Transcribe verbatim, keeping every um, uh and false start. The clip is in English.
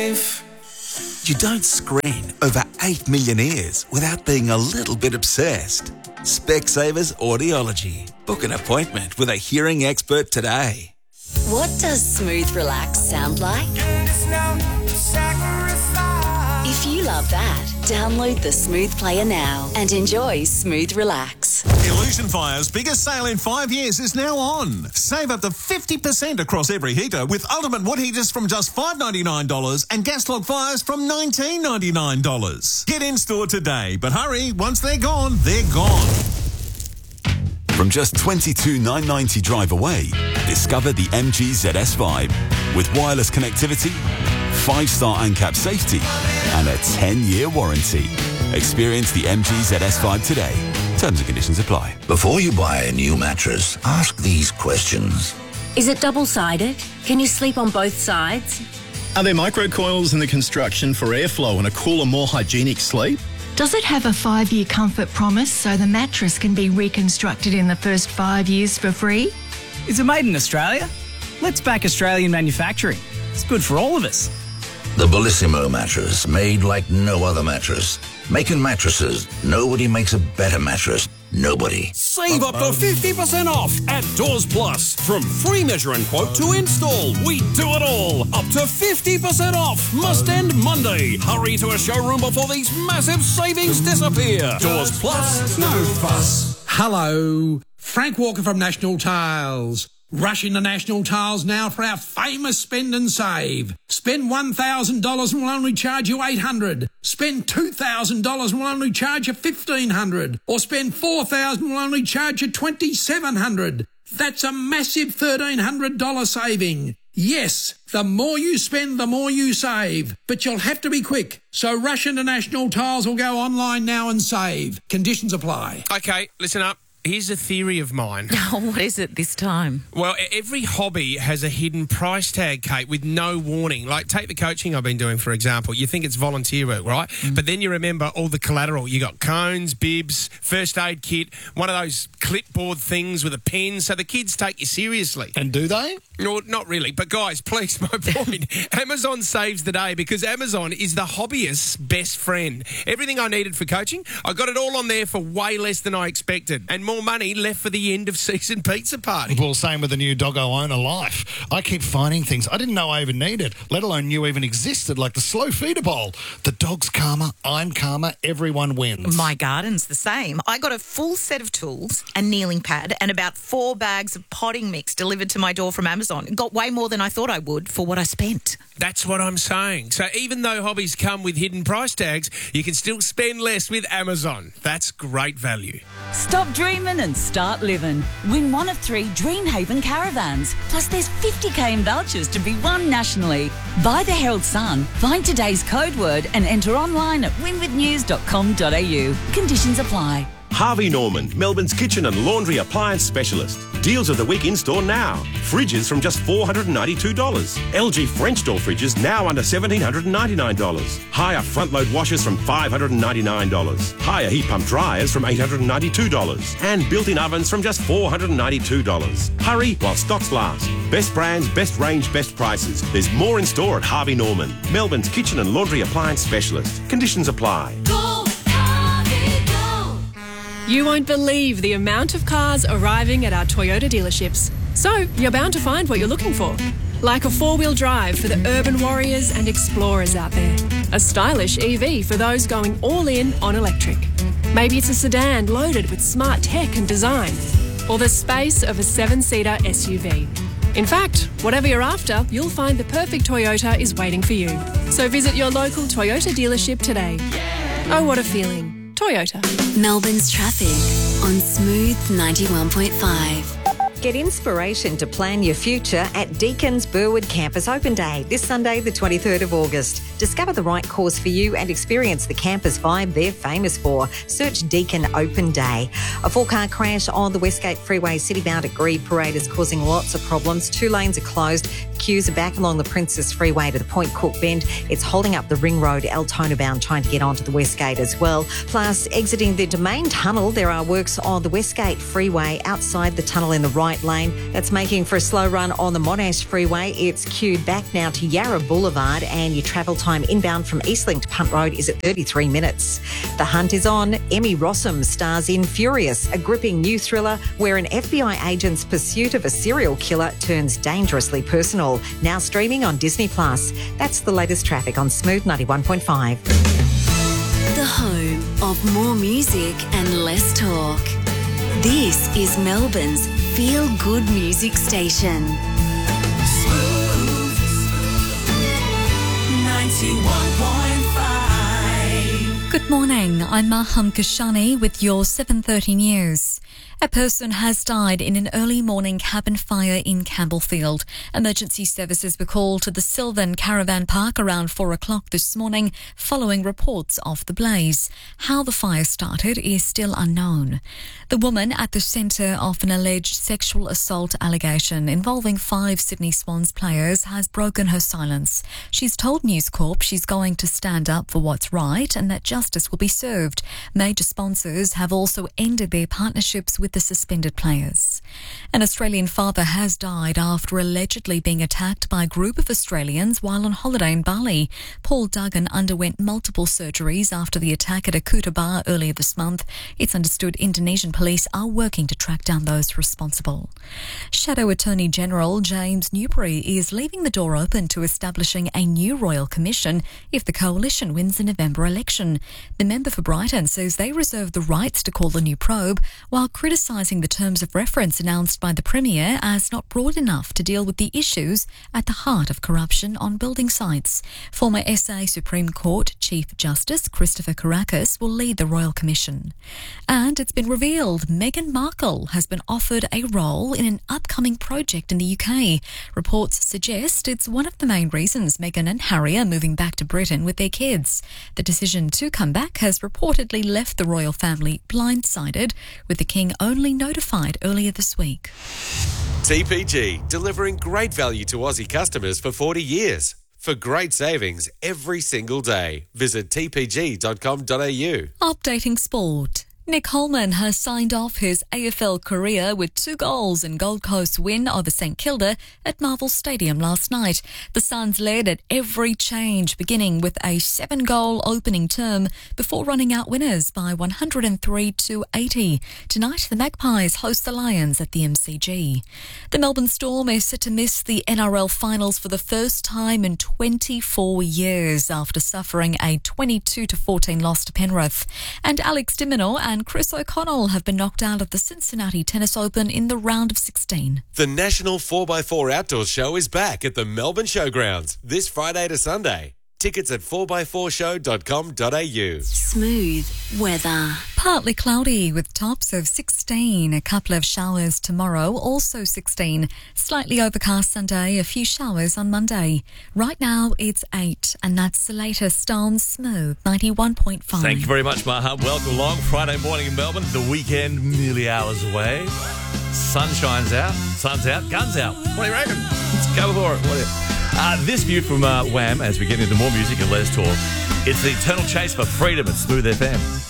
You don't screen over eight million ears without being a little bit obsessed. Specsavers Audiology. Book an appointment with a hearing expert today. What does Smooth Relax sound like? If you love that, download the Smooth Player now and enjoy Smooth Relax. Illusion Fire's biggest sale in five years is now on. Save up to fifty percent across every heater with Ultimate Wood heaters from just five dollars ninety-nine and gas log fires from nineteen dollars ninety-nine. Get in store today, but hurry, once they're gone, they're gone. From just twenty-two thousand nine hundred ninety drive away, discover the M G Z S Vibe with wireless connectivity, five-star ANCAP safety, and a ten-year warranty. Experience the M G Z S Vibe today. Terms and conditions apply. Before you buy a new mattress, ask these questions. Is it double-sided? Can you sleep on both sides? Are there microcoils in the construction for airflow and a cooler, more hygienic sleep? Does it have a five-year comfort promise so the mattress can be reconstructed in the first five years for free? Is it made in Australia? Let's back Australian manufacturing. It's good for all of us. The Bellissimo mattress, made like no other mattress. Making mattresses, nobody makes a better mattress. Nobody. Save up to fifty percent off at Doors Plus. From free measure and quote to install, we do it all. Up to fifty percent off. Must end Monday. Hurry to a showroom before these massive savings disappear. Doors Plus, no fuss. Hello, Frank Walker from National Tiles. Rush into National Tiles now for our famous spend and save. Spend one thousand dollars and we'll only charge you eight hundred dollars. Spend two thousand dollars and we'll only charge you fifteen hundred dollars. Or spend four thousand dollars and we'll only charge you twenty-seven hundred dollars. That's a massive thirteen hundred dollars saving. Yes, the more you spend, the more you save. But you'll have to be quick. So rush into National Tiles or go online now and save. Conditions apply. Okay, listen up. Here's a theory of mine. Oh, what is it this time? Well, every hobby has a hidden price tag, Kate, with no warning. Like, take the coaching I've been doing, for example. You think it's volunteer work, right? Mm. But then you remember all the collateral. You got cones, bibs, first aid kit, one of those clipboard things with a pen, so the kids take you seriously. And do they? No, not really. But, guys, please, my point. Amazon saves the day because Amazon is the hobbyist's best friend. Everything I needed for coaching, I got it all on there for way less than I expected. And more money left for the end of season pizza party. Well, same with the new Doggo Owner Life. I keep finding things I didn't know I even needed, let alone knew even existed, like the slow feeder bowl. The dog's calmer, I'm calmer, everyone wins. My garden's the same. I got a full set of tools, a kneeling pad, and about four bags of potting mix delivered to my door from Amazon. It got way more than I thought I would for what I spent. That's what I'm saying. So even though hobbies come with hidden price tags, you can still spend less with Amazon. That's great value. Stop dreaming and start living. Win one of three Dreamhaven caravans. Plus there's fifty K in vouchers to be won nationally. Buy the Herald Sun, find today's code word and enter online at winwith news dot com dot a u. Conditions apply. Harvey Norman, Melbourne's kitchen and laundry appliance specialist. Deals of the week in store now. Fridges from just four hundred ninety-two dollars. L G French door fridges now under one thousand seven hundred ninety-nine dollars. Higher front load washers from five hundred ninety-nine dollars. Higher heat pump dryers from eight hundred ninety-two dollars. And built-in ovens from just four hundred ninety-two dollars. Hurry while stocks last. Best brands, best range, best prices. There's more in store at Harvey Norman, Melbourne's kitchen and laundry appliance specialist. Conditions apply. You won't believe the amount of cars arriving at our Toyota dealerships. So you're bound to find what you're looking for. Like a four-wheel drive for the urban warriors and explorers out there. A stylish E V for those going all in on electric. Maybe it's a sedan loaded with smart tech and design. Or the space of a seven-seater S U V. In fact, whatever you're after, you'll find the perfect Toyota is waiting for you. So visit your local Toyota dealership today. Oh, what a feeling. Toyota. Melbourne's traffic on Smooth ninety-one point five. Get inspiration to plan your future at Deacon's Burwood Campus Open Day this Sunday, the twenty-third of August. Discover the right course for you and experience the campus vibe they're famous for. Search Deacon Open Day. A four-car crash on the Westgate Freeway city-bound at Greve Parade is causing lots of problems. Two lanes are closed. Queues are back along the Princess Freeway to the Point Cook Bend. It's holding up the Ring Road Altona bound trying to get onto the Westgate as well. Plus, exiting the Domain Tunnel, there are works on the Westgate Freeway outside the tunnel in the right right lane. That's making for a slow run on the Monash Freeway. It's queued back now to Yarra Boulevard, and your travel time inbound from Eastlink to Punt Road is at thirty-three minutes. The hunt is on. Emmy Rossum stars in Furious, a gripping new thriller where an F B I agent's pursuit of a serial killer turns dangerously personal. Now streaming on Disney Plus. That's the latest traffic on Smooth ninety-one point five. The home of more music and less talk. This is Melbourne's feel-good music station. Smooth ninety-one point five. Good morning, I'm Maham Kashani with your seven thirty news. A person has died in an early morning cabin fire in Campbellfield. Emergency services were called to the Sylvan Caravan Park around four o'clock this morning following reports of the blaze. How the fire started is still unknown. The woman at the centre of an alleged sexual assault allegation involving five Sydney Swans players has broken her silence. She's told News Corp she's going to stand up for what's right and that justice will be served. Major sponsors have also ended their partnerships with the suspended players. An Australian father has died after allegedly being attacked by a group of Australians while on holiday in Bali. Paul Duggan underwent multiple surgeries after the attack at a Kuta bar earlier this month. It's understood Indonesian police are working to track down those responsible. Shadow Attorney General James Newbury is leaving the door open to establishing a new Royal Commission if the Coalition wins the November election. The member for Brighton says they reserve the rights to call the new probe, while criticising the terms of reference announced by the Premier as not broad enough to deal with the issues at the heart of corruption on building sites. Former S A Supreme Court Chief Justice Christopher Kourakis will lead the Royal Commission. And it's been revealed Meghan Markle has been offered a role in an upcoming project in the U K. Reports suggest it's one of the main reasons Meghan and Harry are moving back to Britain with their kids. The decision to come back has reportedly left the royal family blindsided, with the King only notified earlier this week. T P G, delivering great value to Aussie customers for forty years. For great savings every single day, visit t p g dot com dot a u. Updating sport. Nick Holman has signed off his A F L career with two goals in Gold Coast's win over St Kilda at Marvel Stadium last night. The Suns led at every change, beginning with a seven-goal opening term before running out winners by one hundred three to eighty. Tonight, the Magpies host the Lions at the M C G. The Melbourne Storm is set to miss the N R L finals for the first time in twenty-four years after suffering a twenty-two to fourteen loss to Penrith. And Alex de Minaur and Chris O'Connell have been knocked out of the Cincinnati Tennis Open in the round of sixteen. The National four by four Outdoors Show is back at the Melbourne Showgrounds this Friday to Sunday. Tickets at four by four show dot com dot a u. Smooth weather. Partly cloudy with tops of sixteen. A couple of showers tomorrow, also sixteen. Slightly overcast Sunday, a few showers on Monday. Right now it's eight, and that's the latest on Smooth ninety-one point five. Thank you very much, Maham. Welcome along. Friday morning in Melbourne. The weekend nearly hours away. Sun shines out. Sun's out. Guns out. What do you reckon? Let's go for it. What do you... Uh, this view from uh, Wham, as we get into more music and less talk, it's the eternal chase for freedom at Smooth F M.